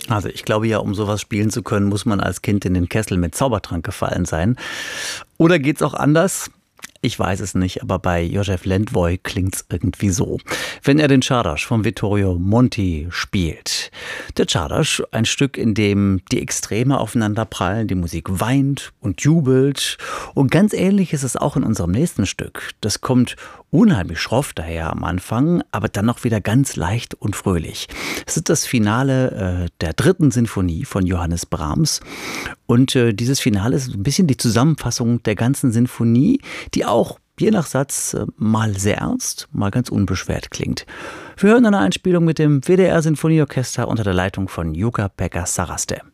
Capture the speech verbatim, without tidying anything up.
Also ich glaube ja, um sowas spielen zu können, muss man als Kind in den Kessel mit Zaubertrank gefallen sein. Oder geht's auch anders? Ich weiß es nicht, aber bei József Lendvoy klingt's irgendwie so, wenn er den Czardas von Vittorio Monti spielt. Der Czardas, ein Stück, in dem die Extreme aufeinanderprallen, die Musik weint und jubelt. Und ganz ähnlich ist es auch in unserem nächsten Stück. Das kommt unheimlich schroff daher am Anfang, aber dann noch wieder ganz leicht und fröhlich. Es ist das Finale äh, der dritten Sinfonie von Johannes Brahms. Und äh, dieses Finale ist ein bisschen die Zusammenfassung der ganzen Sinfonie, die auch je nach Satz äh, mal sehr ernst, mal ganz unbeschwert klingt. Wir hören eine Einspielung mit dem W D R Sinfonieorchester unter der Leitung von Jukka-Pekka Saraste.